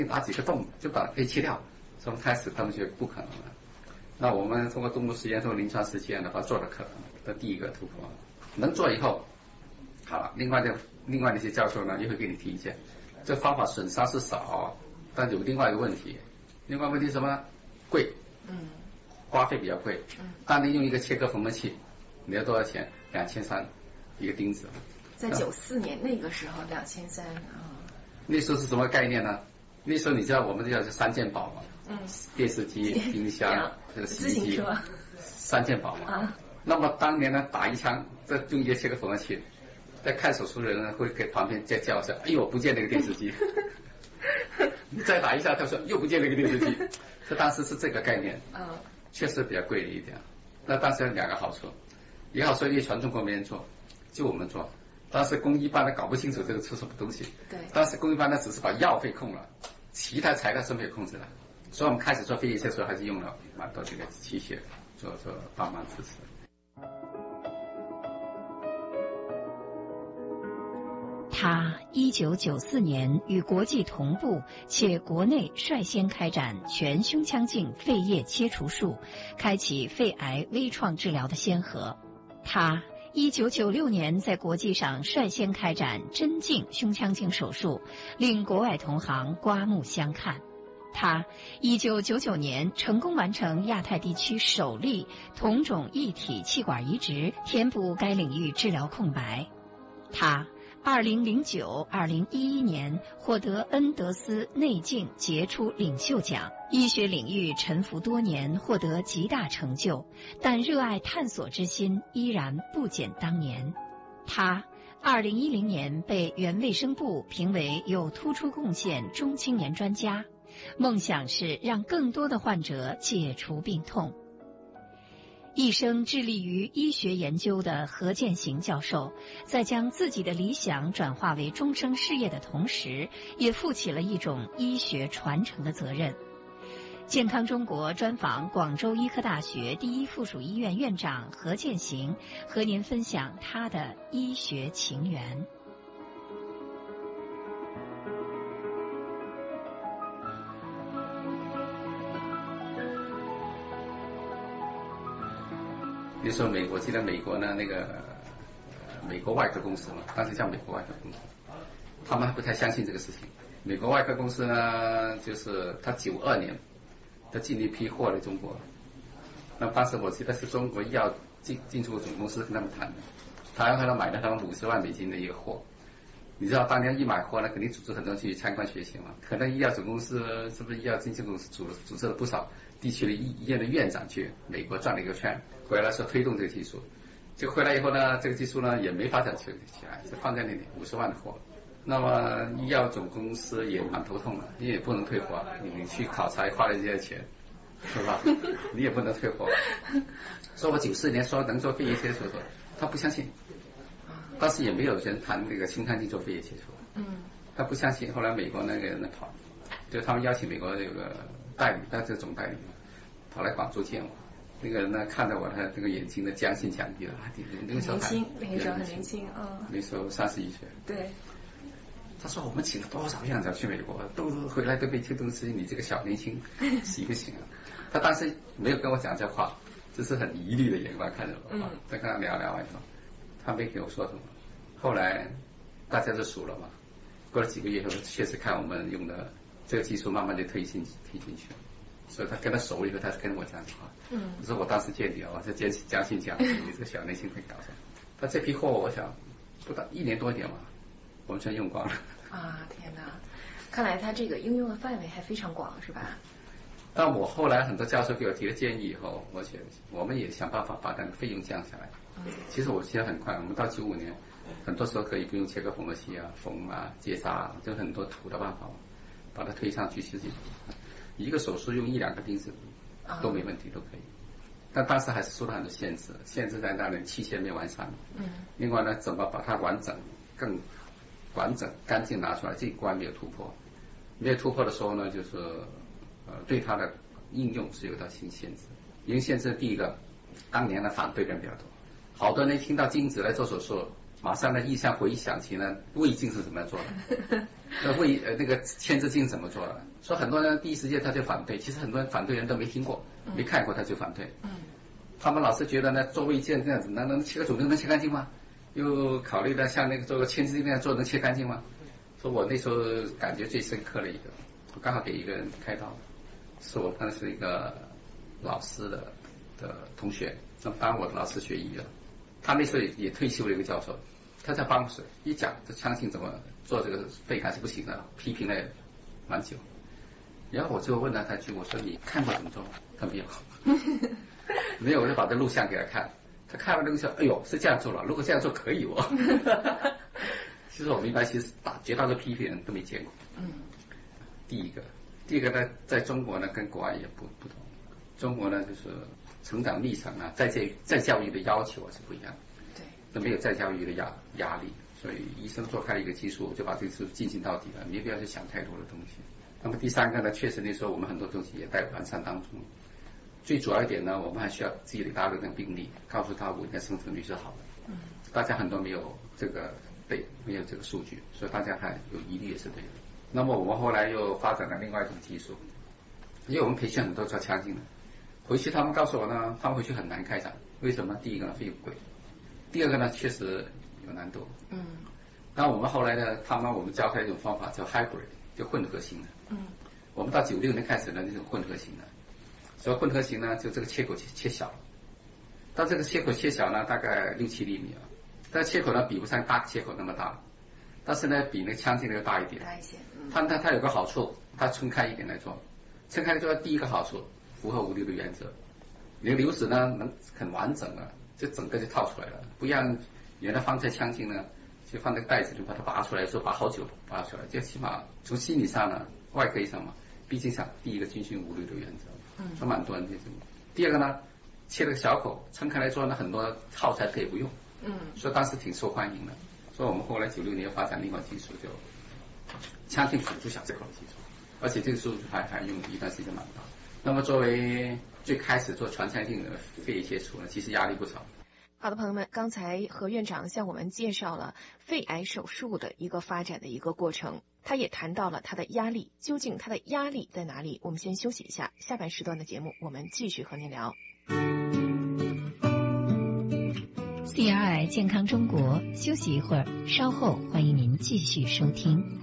打几个洞就把可以切掉。从开始他们觉得不可能了。那我们通过动物实验、通过临床实践的话，做了可能的第一个突破。能做以后，好了，另外那些教授呢，也会给你提意见。这方法损伤是少，但有另外一个问题。另外问题是什么呢？贵，花费比较贵。当你用一个切割缝合器，你要多少钱？2300一个钉子。 在94年那个时候，2300啊。 那时候是什么概念呢？那时候你知道我们叫三件宝嘛？电视机、冰箱、洗衣机，三件宝嘛。那么当年呢，打一枪，这用一个切割缝合器，在看手术的人呢会给旁边再叫一下：“哎呦，不见那个电视机。”你再打一下，他说又不见那个电视机。这当时是这个概念，确实比较贵了一点。那当时有两个好处，一个好处因为全中国没人做，就我们做。当时工艺班的搞不清楚这个出什么东西， 对， 当时工艺班呢只是把药费控了，其他材料是没有控制的，所以我们开始做肺叶切除还是用了蛮多这个器械做帮忙支持。 他1994年与国际同步，且国内率先开展全胸腔镜肺叶切除术，开启肺癌微创治疗的先河。他1996年在国际上率先开展针镜胸腔镜手术，令国外同行刮目相看。他1999年成功完成亚太地区首例同种异体气管移植，填补该领域治疗空白。他2009、2011年获得恩德斯内镜杰出领袖奖，医学领域沉浮多年，获得极大成就，但热爱探索之心依然不减当年。他2010年被原卫生部评为有突出贡献中青年专家，梦想是让更多的患者解除病痛。一生致力于医学研究的何建行教授，在将自己的理想转化为终生事业的同时，也负起了一种医学传承的责任。健康中国专访广州医科大学第一附属医院院长何建行，和您分享他的医学情缘。 那时候我记得美国呢那个美国外科公司嘛，当时叫美国外科公司，他们还不太相信这个事情。美国外科公司呢，就是他92年他进了一批货来中国，那当时我记得是中国医药进出口总公司跟他们谈的，他让他们买了他们50万美金的一个货。你知道当年一买货呢，肯定组织很多人去参观学习嘛，可能医药总公司是不是医药经纪公司组织了不少地区的医院的院长去美国转了一个圈，回来说推动这个技术，结果回来以后呢，这个技术呢也没发展起来，就放在那里50万的货。那么医药总公司也蛮头痛的，你也不能退货，你去考察花了这些钱，是吧？你也不能退货。说我94年说能做肺叶切除，他不相信。当时也没有人谈这个胸腔镜做肺叶切除，他不相信。后来美国那个人跑，就他们邀请美国这个代理，但是总代理跑来广州见我。那个人呢，看到我他这个眼睛的将信将疑了，那个时候那个时候很年轻那时候31岁。 对。 他说我们请了多少院长去美国，都回来都被这东西，你这个小年轻行不行啊？他当时没有跟我讲这话，只是很疑虑的眼光看着我。再跟他聊完以后，他没给我说什么。后来大家就熟了嘛，过了几个月以后，确实看我们用的这个技术慢慢就推进去，所以他跟他熟了以后，他跟我讲的话，我说我当时见你我说将信将疑，你这个小年轻会搞什么？他这批货我想不到1年多一点嘛，我们全用光了。 啊，天哪！看来他这个应用的范围还非常广，是吧？ 但我后来很多教授给我提了建议以后，我们也想办法把那个费用降下来。其实我现在很快，我们到95年，很多时候可以不用切割缝合器啊、缝啊、结扎啊，就很多土的办法，把它推上去。其实一个手术用1-2个钉子都没问题，都可以。但当时还是受到很多限制在那里器械没完善。另外呢，怎么把它更完整、干净拿出来，这一关没有突破。没有突破的时候呢，就是对它的应用是有到新限制。因为限制第一个，当年的反对人比较多，好多人听到精子来做手术， 马上呢回想起呢胃镜是怎么做的，那个牵制镜怎么做的，所以很多人第一时间他就反对，其实很多人反对人都没听过，没看过他就反对。他们老是觉得呢做胃镜这样子能切个肿瘤能切干净吗？又考虑到像那个做个牵制镜那样做能切干净吗？所以我那时候感觉最深刻的一个，我刚好给一个人开刀，是我当时一个老师的同学，那当我的老师学医的，他那时候也退休了一个教授，他在办公室一讲这腔镜怎么做这个肺还是不行的，批评了蛮久。然后我就问了他一句，我说你看过怎么做吗？他没有，没有，我就把这录像给他看，他看完这个说，哎呦是这样做了，如果这样做可以哦。其实我明白，其实绝大多数批评人都没见过。第一个呢，在中国呢跟国外也不同，中国呢就是成长历程啊，在教育的要求是不一样， 对， 都没有在教育的压力，所以医生做开了一个技术，就把这个技术进行到底了，没必要去想太多的东西。那么第三个呢，确实那时候我们很多东西也在完善当中。最主要一点呢，我们还需要积累大量的病例，告诉他5年生存率是好的。大家很多没有这个没有这个数据，所以大家还有疑虑也是对的。那么我们后来又发展了另外一种技术，因为我们培训很多做腔镜的，回去他们告诉我呢，他们回去很难开展。为什么？第一个呢，费用贵；第二个呢，确实有难度。那我们后来呢，我们教他一种方法叫 hybrid， 就混合型的。我们到96年开始呢，那种混合型的。所以混合型呢，就这个切口切小了，但这个切口切小呢，大概6-7厘米了。但切口呢，比不上大切口那么大，但是呢，比那个腔镜那个大一点。 大一些。 它有个好处，它撑开一点来做。撑开来做，第一个好处符合5-6的原则，你的流子呢能很完整了，就整个就套出来了，不像原来放在腔镜呢，就放在袋子里把它拔出来，说拔好久拔出来，就起码从心理上呢，外科医生嘛，毕竟想第一个遵循5-6的原则，说蛮多人这种。第二个呢，切了个小口，撑开来做呢，很多耗材可以不用，所以当时挺受欢迎的。所以我们后来96年发展另外技术，就腔镜辅助小切口的技术，而且这个技术还用了一段时间蛮大。那么作为最开始做全腔镜的肺叶切除呢，其实压力不少。 好的，朋友们，刚才何院长向我们介绍了肺癌手术的一个发展的一个过程，他也谈到了它的压力，究竟它的压力在哪里？我们先休息一下，下半时段的节目我们继续和您聊。 CRI 健康中国，休息一会儿，稍后欢迎您继续收听。